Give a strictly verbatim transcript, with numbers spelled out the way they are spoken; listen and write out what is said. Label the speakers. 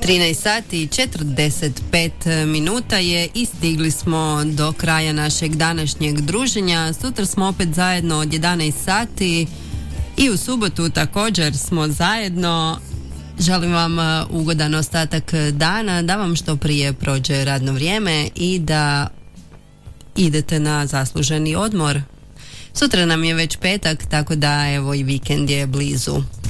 Speaker 1: trinaest sati i četrdeset pet minuta je i stigli smo do kraja našeg današnjeg druženja. Sutra smo opet zajedno od jedanaest sati i u subotu također smo zajedno. Želim vam ugodan ostatak dana, da vam što prije prođe radno vrijeme i da idete na zasluženi odmor. Sutra nam je već petak, tako da evo i vikend je blizu.